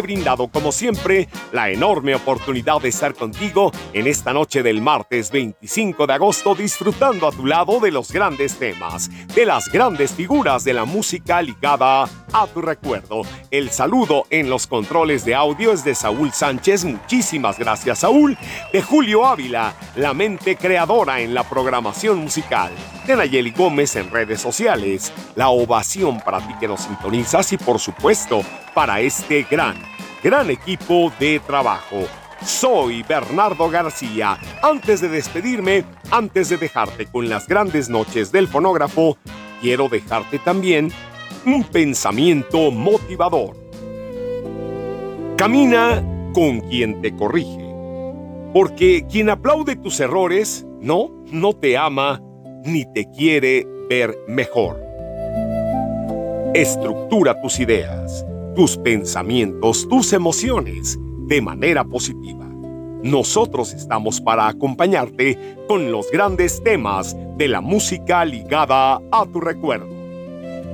brindado como siempre la enorme oportunidad de estar contigo en esta noche del martes 25 de agosto, disfrutando a tu lado de los grandes temas, de las grandes figuras de la música ligada a tu recuerdo. El saludo en los controles de audio es de Saúl Sánchez, muchísimas gracias Saúl, de Julio Ávila, la mente creadora en la programación musical, de Nayeli Gómez en redes sociales, la ovación para ti que nos sintonizas y por supuesto para este gran equipo de trabajo. Soy Bernardo García. Antes de despedirme, antes de dejarte con las grandes noches del fonógrafo, quiero dejarte también un pensamiento motivador. Camina con quien te corrige, porque quien aplaude tus errores no te ama ni te quiere ver mejor. Estructura tus ideas, tus pensamientos, tus emociones de manera positiva. Nosotros estamos para acompañarte con los grandes temas de la música ligada a tu recuerdo.